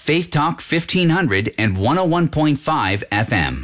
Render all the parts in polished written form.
Faith Talk 1500 and 101.5 FM.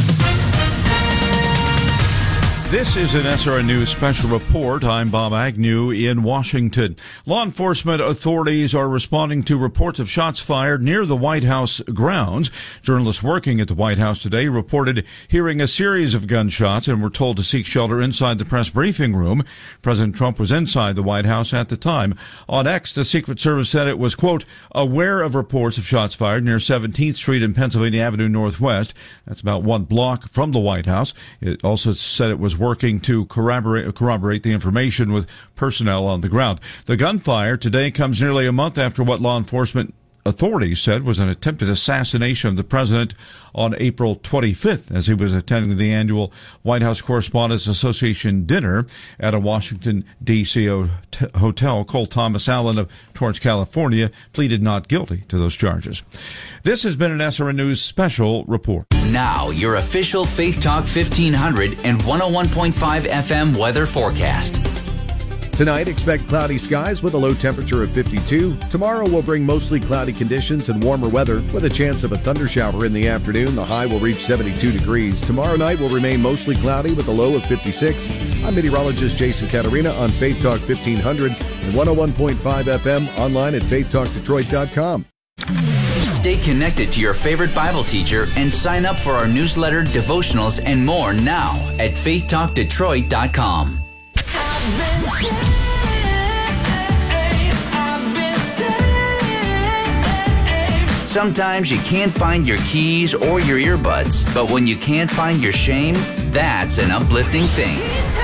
This is an SRN News special report. I'm Bob Agnew in Washington. Law enforcement authorities are responding to reports of shots fired near the White House grounds. Journalists working at the White House today reported hearing a series of gunshots and were told to seek shelter inside the press briefing room. President Trump was inside the White House at the time. On X, the Secret Service said it was, quote, aware of reports of shots fired near 17th Street and Pennsylvania Avenue Northwest. That's about 1 block from the White House. It also said it was working to corroborate the information with personnel on the ground. The gunfire today comes nearly a month after what law enforcement authorities said was an attempted assassination of the president on April 25th as he was attending the annual White House Correspondents Association dinner at a Washington, D.C. hotel. Cole Thomas Allen of Torrance, California, pleaded not guilty to those charges. This has been an SRN News special report. Now, your official Faith Talk 1500 and 101.5 FM weather forecast. Tonight, expect cloudy skies with a low temperature of 52. Tomorrow will bring mostly cloudy conditions and warmer weather with a chance of a thundershower in the afternoon. The high will reach 72 degrees. Tomorrow night will remain mostly cloudy with a low of 56. I'm meteorologist Jason Caterina on Faith Talk 1500 and 101.5 FM online at faithtalkdetroit.com. Stay connected to your favorite Bible teacher and sign up for our newsletter, devotionals, and more now at faithtalkdetroit.com. Sometimes you can't find your keys or your earbuds, but when you can't find your shame, that's an uplifting thing.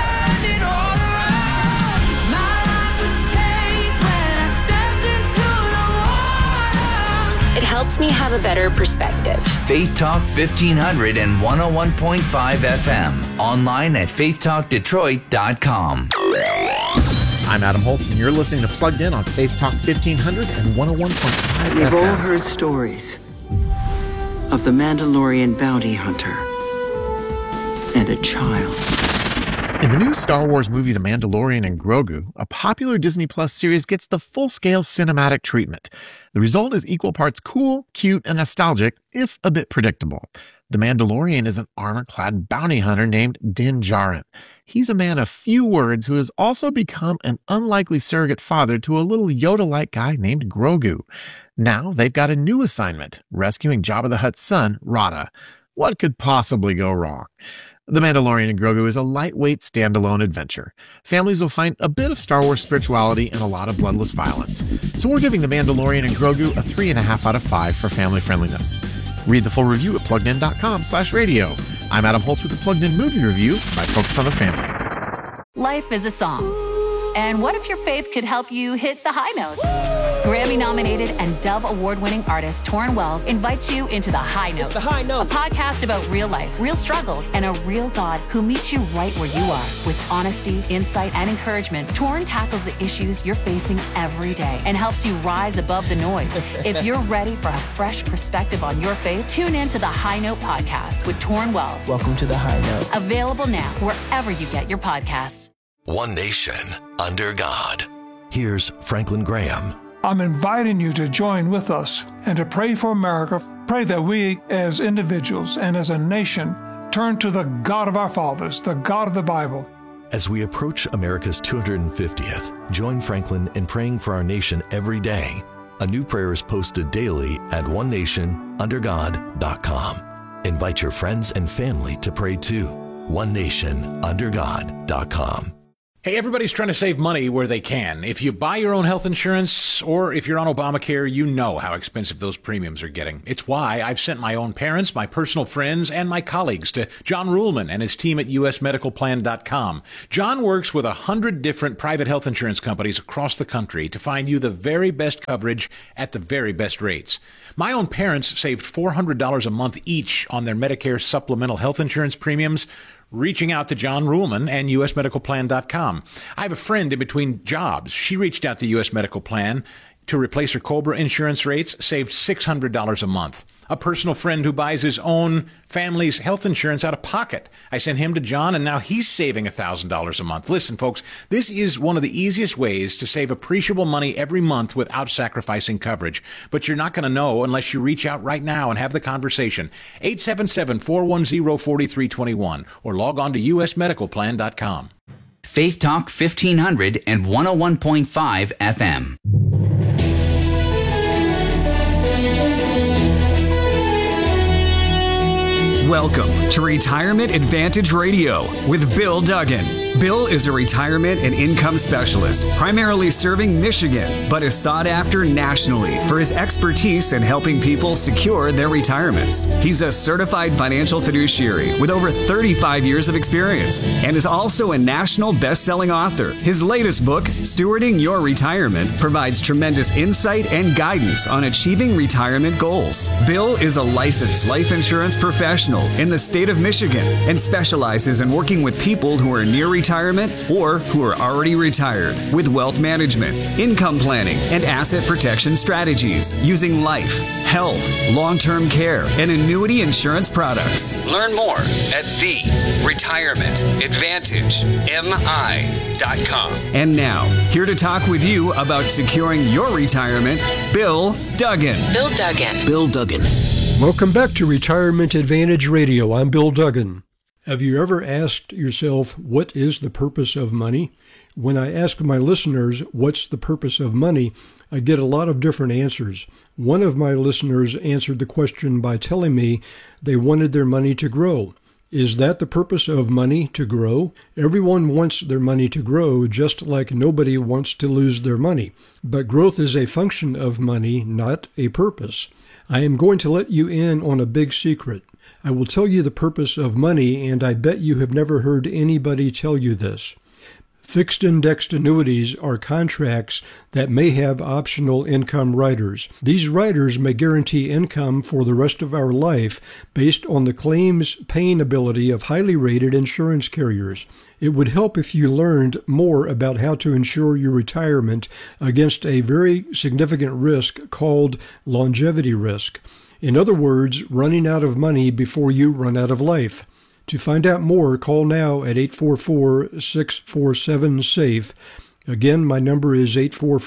It helps me have a better perspective. Faith Talk 1500 and 101.5 FM. Online at faithtalkdetroit.com. I'm Adam Holtz, and you're listening to Plugged In on Faith Talk 1500 and 101.5 FM. We've all heard stories of the Mandalorian bounty hunter and a child. In the new Star Wars movie The Mandalorian and Grogu, a popular Disney Plus series gets the full-scale cinematic treatment. The result is equal parts cool, cute, and nostalgic, if a bit predictable. The Mandalorian is an armor-clad bounty hunter named Din Djarin. He's a man of few words who has also become an unlikely surrogate father to a little Yoda-like guy named Grogu. Now they've got a new assignment, rescuing Jabba the Hutt's son, Rada. What could possibly go wrong? The Mandalorian and Grogu is a lightweight standalone adventure. Families will find a bit of Star Wars spirituality and a lot of bloodless violence. So we're giving The Mandalorian and Grogu a 3.5 out of 5 for family friendliness. Read the full review at pluggedin.com/radio. I'm Adam Holtz with the Plugged In movie review by Focus on the Family. Life is a song. And what if your faith could help you hit the high notes? Grammy-nominated and Dove Award-winning artist Torrin Wells invites you into The High Note. It's The High Note. A podcast about real life, real struggles, and a real God who meets you right where you are. With honesty, insight, and encouragement, Torrin tackles the issues you're facing every day and helps you rise above the noise. If you're ready for a fresh perspective on your faith, tune in to The High Note podcast with Torrin Wells. Welcome to The High Note. Available now wherever you get your podcasts. One nation under God. Here's Franklin Graham. I'm inviting you to join with us and to pray for America. Pray that we as individuals and as a nation turn to the God of our fathers, the God of the Bible. As we approach America's 250th, join Franklin in praying for our nation every day. A new prayer is posted daily at onenationundergod.com. Invite your friends and family to pray too. onenationundergod.com. Hey, everybody's trying to save money where they can. If you buy your own health insurance or if you're on Obamacare, you know how expensive those premiums are getting. It's why I've sent my own parents, my personal friends, and my colleagues to John Ruhlman and his team at usmedicalplan.com. John works with 100 different private health insurance companies across the country to find you the very best coverage at the very best rates. My own parents saved $400 a month each on their Medicare supplemental health insurance premiums, reaching out to John Ruhlman and usmedicalplan.com. I have a friend in between jobs. She reached out to US Medical Plan to replace her COBRA insurance rates saved $600 a month. A personal friend who buys his own family's health insurance out of pocket. I sent him to John, and now he's saving $1,000 a month. Listen, folks, this is one of the easiest ways to save appreciable money every month without sacrificing coverage. But you're not going to know unless you reach out right now and have the conversation. 877-410-4321 or log on to usmedicalplan.com. Faith Talk 1500 and 101.5 FM. Welcome to Retirement Advantage Radio with Bill Duggan. Bill is a retirement and income specialist, primarily serving Michigan, but is sought after nationally for his expertise in helping people secure their retirements. He's a certified financial fiduciary with over 35 years of experience and is also a national best-selling author. His latest book, Stewarding Your Retirement, provides tremendous insight and guidance on achieving retirement goals. Bill is a licensed life insurance professional in the state of Michigan and specializes in working with people who are near retirement or who are already retired with wealth management, income planning, and asset protection strategies using life, health, long-term care, and annuity insurance products. Learn more at TheRetirementAdvantageMI.com. And now, here to talk with you about securing your retirement, Bill Duggan. Bill Duggan. Bill Duggan. Welcome back to Retirement Advantage Radio. I'm Bill Duggan. Have you ever asked yourself, what is the purpose of money? When I ask my listeners, what's the purpose of money, I get a lot of different answers. One of my listeners answered the question by telling me they wanted their money to grow. Is that the purpose of money, to grow? Everyone wants their money to grow, just like nobody wants to lose their money. But growth is a function of money, not a purpose. I am going to let you in on a big secret. I will tell you the purpose of money, and I bet you have never heard anybody tell you this. Fixed indexed annuities are contracts that may have optional income riders. These riders may guarantee income for the rest of our life based on the claims paying ability of highly rated insurance carriers. It would help if you learned more about how to insure your retirement against a very significant risk called longevity risk. In other words, running out of money before you run out of life. To find out more, call now at 844-647-SAFE. Again, my number is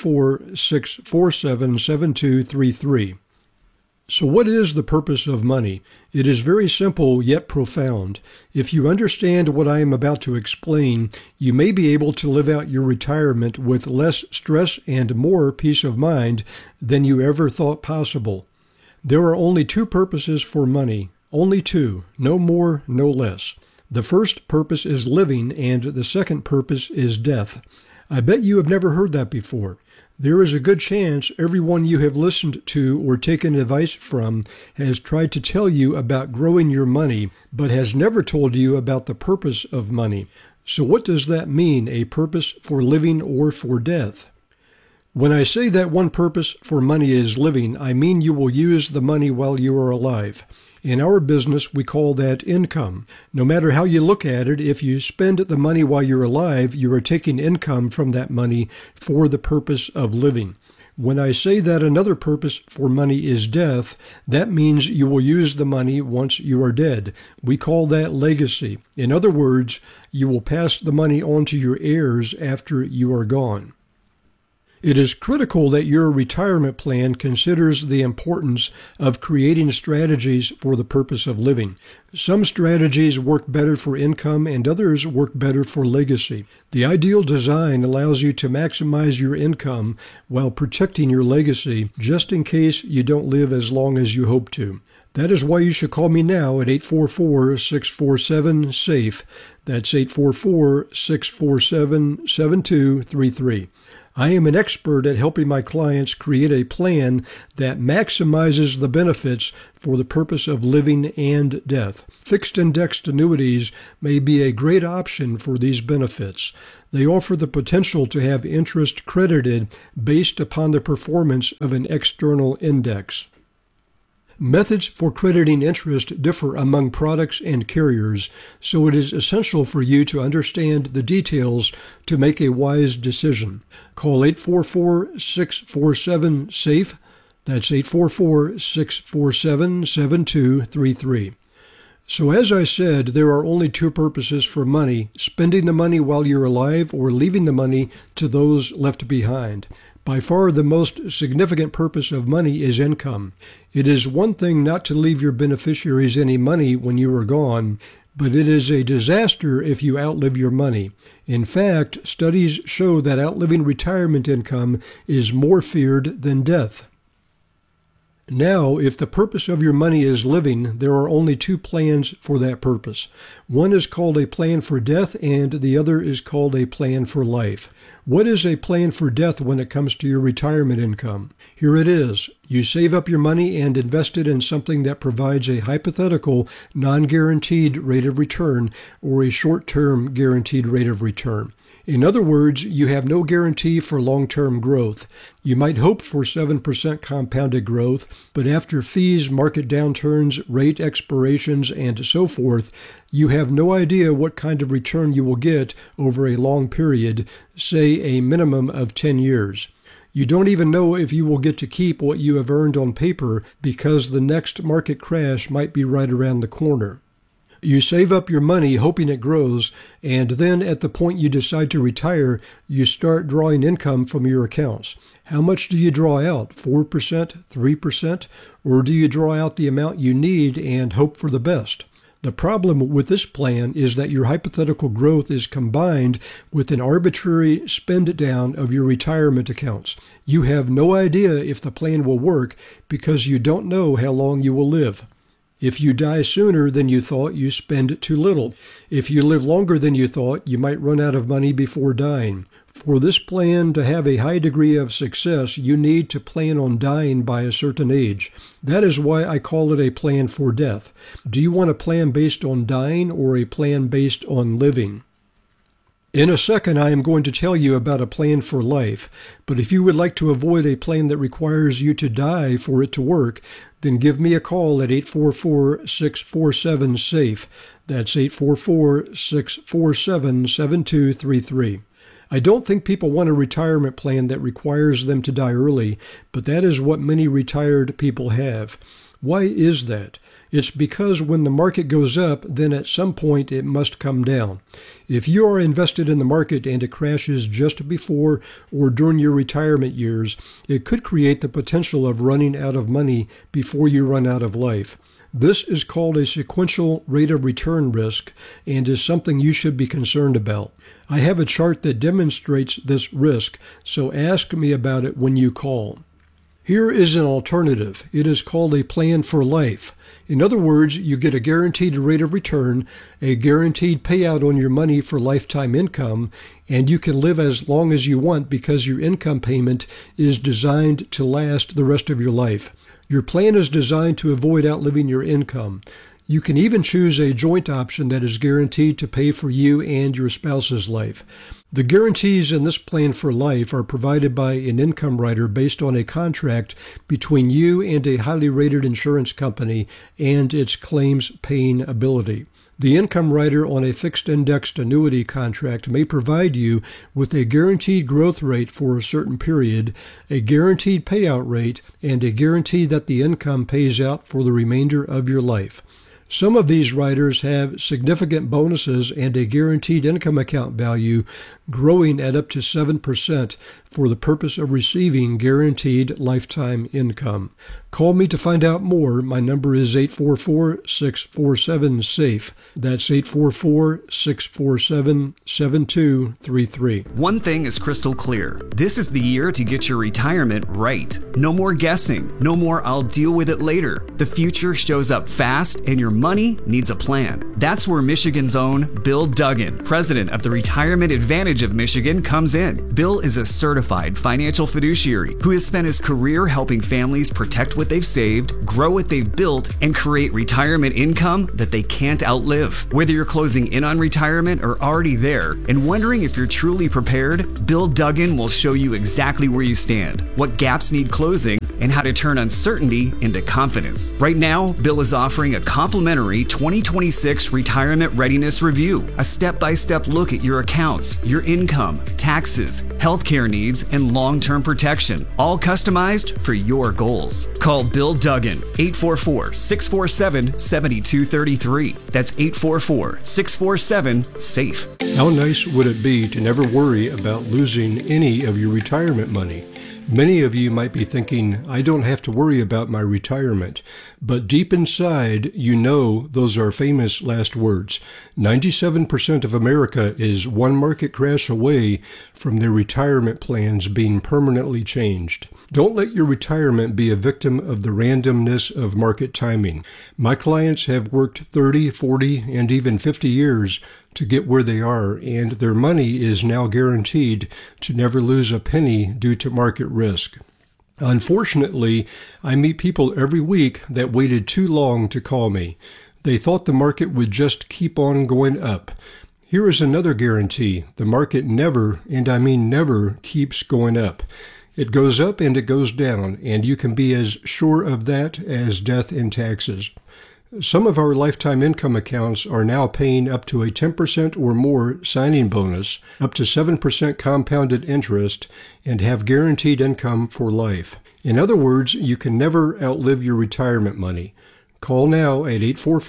844-647-7233. So what is the purpose of money? It is very simple yet profound. If you understand what I am about to explain, you may be able to live out your retirement with less stress and more peace of mind than you ever thought possible. There are only two purposes for money. Only two. No more, no less. The first purpose is living, and the second purpose is death. I bet you have never heard that before. There is a good chance everyone you have listened to or taken advice from has tried to tell you about growing your money, but has never told you about the purpose of money. So what does that mean, a purpose for living or for death? When I say that one purpose for money is living, I mean you will use the money while you are alive. In our business, we call that income. No matter how you look at it, if you spend the money while you're alive, you are taking income from that money for the purpose of living. When I say that another purpose for money is death, that means you will use the money once you are dead. We call that legacy. In other words, you will pass the money on to your heirs after you are gone. It is critical that your retirement plan considers the importance of creating strategies for the purpose of living. Some strategies work better for income and others work better for legacy. The ideal design allows you to maximize your income while protecting your legacy, just in case you don't live as long as you hope to. That is why you should call me now at 844-647-SAFE. That's 844-647-7233. I am an expert at helping my clients create a plan that maximizes the benefits for the purpose of living and death. Fixed indexed annuities may be a great option for these benefits. They offer the potential to have interest credited based upon the performance of an external index. Methods for crediting interest differ among products and carriers, so it is essential for you to understand the details to make a wise decision. Call 844-647-SAFE. That's 844-647-7233. So as I said, there are only two purposes for money: spending the money while you're alive or leaving the money to those left behind. By far the most significant purpose of money is income. It is one thing not to leave your beneficiaries any money when you are gone, but it is a disaster if you outlive your money. In fact, studies show that outliving retirement income is more feared than death. Now, if the purpose of your money is living, there are only two plans for that purpose. One is called a plan for death, and the other is called a plan for life. What is a plan for death when it comes to your retirement income? Here it is. You save up your money and invest it in something that provides a hypothetical, non-guaranteed rate of return or a short-term guaranteed rate of return. In other words, you have no guarantee for long-term growth. You might hope for 7% compounded growth, but after fees, market downturns, rate expirations, and so forth, you have no idea what kind of return you will get over a long period, say a minimum of 10 years. You don't even know if you will get to keep what you have earned on paper because the next market crash might be right around the corner. You save up your money hoping it grows, and then at the point you decide to retire, you start drawing income from your accounts. How much do you draw out? 4%, 3%? Or do you draw out the amount you need and hope for the best? The problem with this plan is that your hypothetical growth is combined with an arbitrary spend down of your retirement accounts. You have no idea if the plan will work because you don't know how long you will live. If you die sooner than you thought, you spend too little. If you live longer than you thought, you might run out of money before dying. For this plan to have a high degree of success, you need to plan on dying by a certain age. That is why I call it a plan for death. Do you want a plan based on dying or a plan based on living? In a second, I am going to tell you about a plan for life, but if you would like to avoid a plan that requires you to die for it to work, then give me a call at 844-647-SAFE. That's 844-647-7233. I don't think people want a retirement plan that requires them to die early, but that is what many retired people have. Why is that? It's because when the market goes up, then at some point it must come down. If you are invested in the market and it crashes just before or during your retirement years, it could create the potential of running out of money before you run out of life. This is called a sequential rate of return risk and is something you should be concerned about. I have a chart that demonstrates this risk, so ask me about it when you call. Here is an alternative. It is called a plan for life. In other words, you get a guaranteed rate of return, a guaranteed payout on your money for lifetime income, and you can live as long as you want because your income payment is designed to last the rest of your life. Your plan is designed to avoid outliving your income. You can even choose a joint option that is guaranteed to pay for you and your spouse's life. The guarantees in this plan for life are provided by an income rider based on a contract between you and a highly rated insurance company and its claims paying ability. The income rider on a fixed indexed annuity contract may provide you with a guaranteed growth rate for a certain period, a guaranteed payout rate, and a guarantee that the income pays out for the remainder of your life. Some of these riders have significant bonuses and a guaranteed income account value growing at up to 7% for the purpose of receiving guaranteed lifetime income. Call me to find out more. My number is 844-647-SAFE. That's 844-647-7233. One thing is crystal clear. This is the year to get your retirement right. No more guessing. No more I'll deal with it later. The future shows up fast and your money needs a plan. That's where Michigan's own Bill Duggan, president of the Retirement Advantage of Michigan, comes in. Bill is a certified financial fiduciary who has spent his career helping families protect what they've saved, grow what they've built, and create retirement income that they can't outlive. Whether you're closing in on retirement or already there and wondering if you're truly prepared, Bill Duggan will show you exactly where you stand, what gaps need closing, and how to turn uncertainty into confidence. Right now, Bill is offering a complimentary 2026 Retirement Readiness Review, a step-by-step look at your accounts, your income, taxes, healthcare needs, and long-term protection, all customized for your goals. Call Bill Duggan, 844-647-7233. That's 844-647-SAFE. How nice would it be to never worry about losing any of your retirement money? Many of you might be thinking, I don't have to worry about my retirement. But deep inside, you know those are famous last words. 97% of America is one market crash away from their retirement plans being permanently changed. Don't let your retirement be a victim of the randomness of market timing. My clients have worked 30, 40, and even 50 years to get where they are, and their money is now guaranteed to never lose a penny due to market risk. Unfortunately, I meet people every week that waited too long to call me. They thought the market would just keep on going up. Here is another guarantee. The market never, and I mean never, keeps going up. It goes up and it goes down, and you can be as sure of that as death and taxes. Some of our lifetime income accounts are now paying up to a 10% or more signing bonus, up to 7% compounded interest, and have guaranteed income for life. In other words, you can never outlive your retirement money. Call now at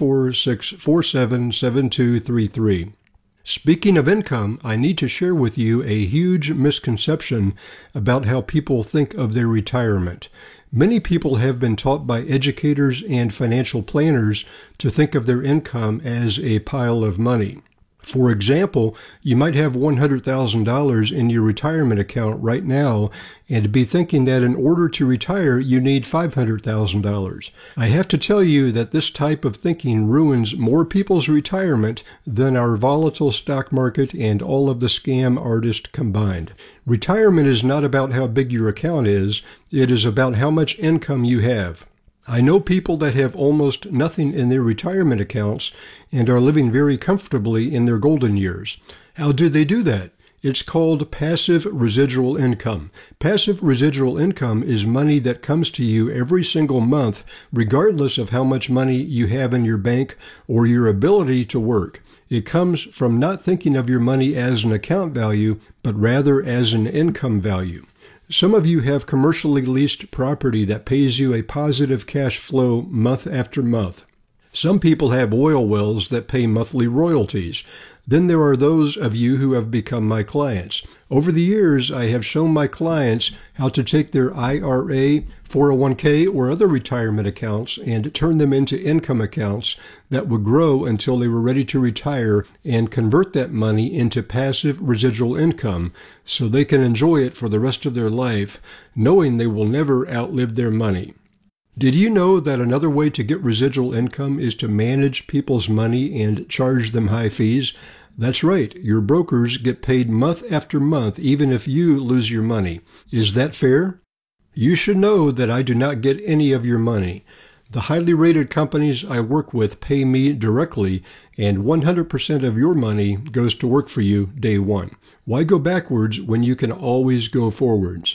844-647-7233. Speaking of income, I need to share with you a huge misconception about how people think of their retirement. Many people have been taught by educators and financial planners to think of their income as a pile of money. For example, you might have $100,000 in your retirement account right now and be thinking that in order to retire, you need $500,000. I have to tell you that this type of thinking ruins more people's retirement than our volatile stock market and all of the scam artists combined. Retirement is not about how big your account is, it is about how much income you have. I know people that have almost nothing in their retirement accounts and are living very comfortably in their golden years. How do they do that? It's called passive residual income. Passive residual income is money that comes to you every single month, regardless of how much money you have in your bank or your ability to work. It comes from not thinking of your money as an account value, but rather as an income value. Some of you have commercially leased property that pays you a positive cash flow month after month. Some people have oil wells that pay monthly royalties. Then there are those of you who have become my clients. Over the years, I have shown my clients how to take their IRA, 401k, or other retirement accounts and turn them into income accounts that would grow until they were ready to retire and convert that money into passive residual income so they can enjoy it for the rest of their life, knowing they will never outlive their money. Did you know that another way to get residual income is to manage people's money and charge them high fees? That's right, your brokers get paid month after month even if you lose your money. Is that fair? You should know that I do not get any of your money. The highly rated companies I work with pay me directly, and 100% of your money goes to work for you day one. Why go backwards when you can always go forwards?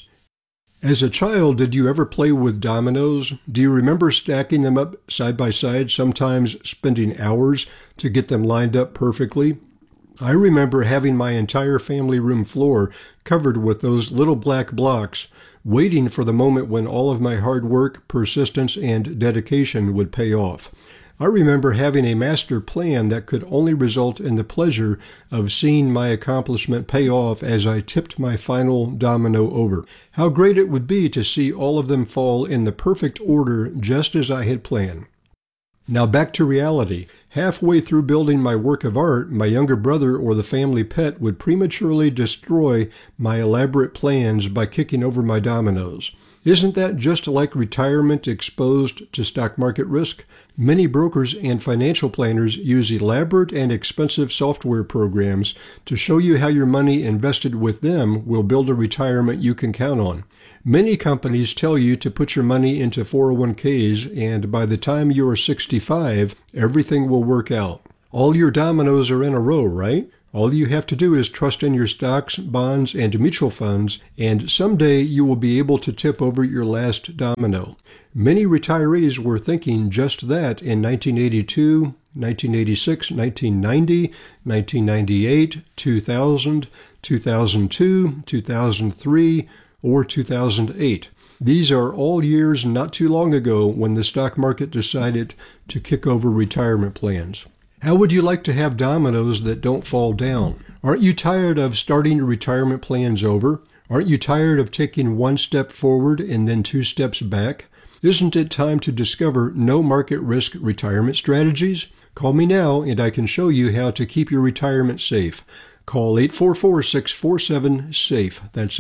As a child, did you ever play with dominoes? Do you remember stacking them up side by side, sometimes spending hours to get them lined up perfectly? I remember having my entire family room floor covered with those little black blocks, waiting for the moment when all of my hard work, persistence, and dedication would pay off. I remember having a master plan that could only result in the pleasure of seeing my accomplishment pay off as I tipped my final domino over. How great it would be to see all of them fall in the perfect order just as I had planned. Now back to reality. Halfway through building my work of art, my younger brother or the family pet would prematurely destroy my elaborate plans by kicking over my dominoes. Isn't that just like retirement exposed to stock market risk? Many brokers and financial planners use elaborate and expensive software programs to show you how your money invested with them will build a retirement you can count on. Many companies tell you to put your money into 401ks, and by the time you are 65, everything will work out. All your dominoes are in a row, right? All you have to do is trust in your stocks, bonds, and mutual funds, and someday you will be able to tip over your last domino. Many retirees were thinking just that in 1982, 1986, 1990, 1998, 2000, 2002, 2003, or 2008. These are all years not too long ago when the stock market decided to kick over retirement plans. How would you like to have dominoes that don't fall down? Aren't you tired of starting your retirement plans over? Aren't you tired of taking one step forward and then two steps back? Isn't it time to discover no market risk retirement strategies? Call me now and I can show you how to keep your retirement safe. Call 844-647-SAFE. That's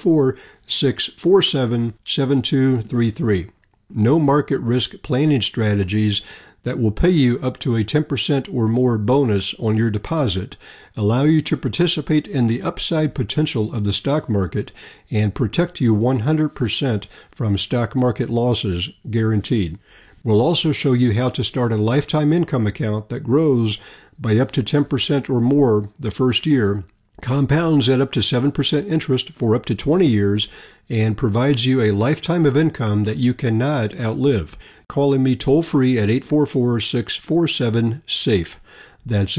844-647-7233. No market risk planning strategies that will pay you up to a 10% or more bonus on your deposit, allow you to participate in the upside potential of the stock market, and protect you 100% from stock market losses, guaranteed. We'll also show you how to start a lifetime income account that grows by up to 10% or more the first year, compounds at up to 7% interest for up to 20 years, and provides you a lifetime of income that you cannot outlive. Calling me toll-free at 844-647-SAFE. That's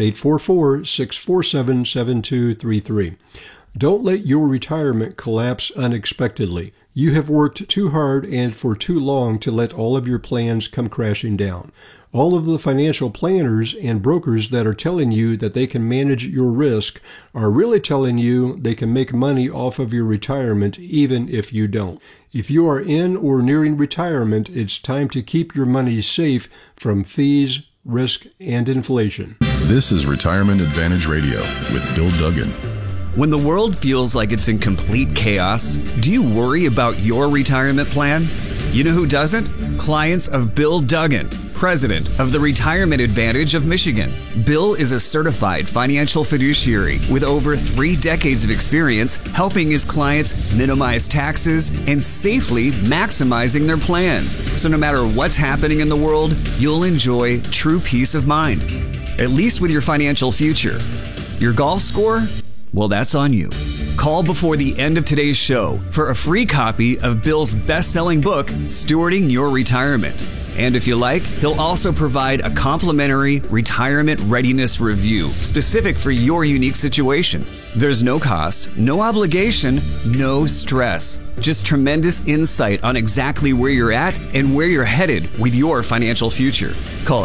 844-647-7233. Don't let your retirement collapse unexpectedly. You have worked too hard and for too long to let all of your plans come crashing down. All of the financial planners and brokers that are telling you that they can manage your risk are really telling you they can make money off of your retirement even if you don't. If you are in or nearing retirement, it's time to keep your money safe from fees, risk, and inflation. This is Retirement Advantage Radio with Bill Duggan. When the world feels like it's in complete chaos, do you worry about your retirement plan? You know who doesn't? Clients of Bill Duggan, president of the Retirement Advantage of Michigan. Bill is a certified financial fiduciary with over 3 decades of experience helping his clients minimize taxes and safely maximizing their plans. So no matter what's happening in the world, you'll enjoy true peace of mind, at least with your financial future. Your golf score? Well, that's on you. Call before the end of today's show for a free copy of Bill's best-selling book, Stewarding Your Retirement. And if you like, he'll also provide a complimentary retirement readiness review specific for your unique situation. There's no cost, no obligation, no stress. Just tremendous insight on exactly where you're at and where you're headed with your financial future. Call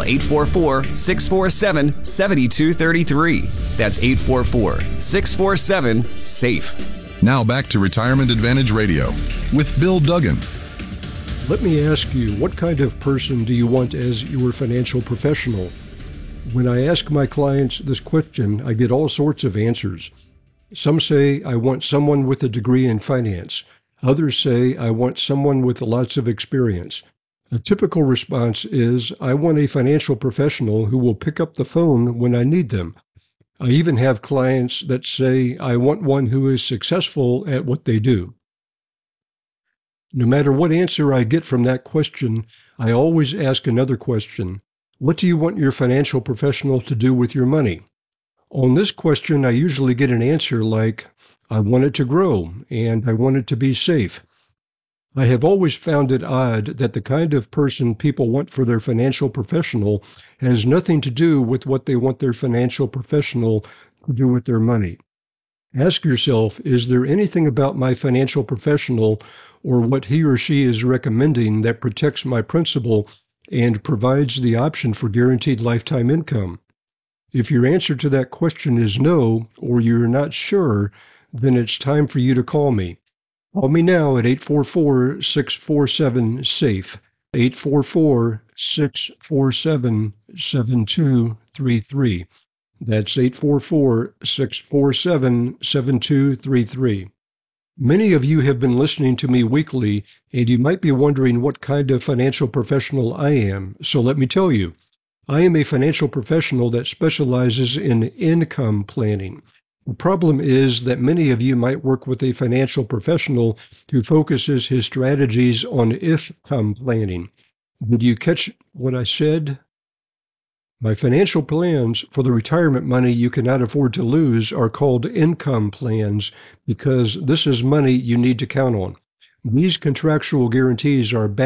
844-647-7233. That's 844-647-SAFE. Now back to Retirement Advantage Radio with Bill Duggan. Let me ask you, what kind of person do you want as your financial professional? When I ask my clients this question, I get all sorts of answers. Some say, I want someone with a degree in finance. Others say, I want someone with lots of experience. A typical response is, I want a financial professional who will pick up the phone when I need them. I even have clients that say, I want one who is successful at what they do. No matter what answer I get from that question, I always ask another question. What do you want your financial professional to do with your money? On this question, I usually get an answer like, I want it to grow, and I want it to be safe. I have always found it odd that the kind of person people want for their financial professional has nothing to do with what they want their financial professional to do with their money. Ask yourself, is there anything about my financial professional or what he or she is recommending that protects my principal and provides the option for guaranteed lifetime income? If your answer to that question is no, or you're not sure, then it's time for you to call me. Call me now at 844-647-SAFE, 844-647-7233. That's 844-647-7233. Many of you have been listening to me weekly, and you might be wondering what kind of financial professional I am. So let me tell you, I am a financial professional that specializes in income planning. The problem is that many of you might work with a financial professional who focuses his strategies on income planning. Did you catch what I said? My financial plans for the retirement money you cannot afford to lose are called income plans because this is money you need to count on. These contractual guarantees are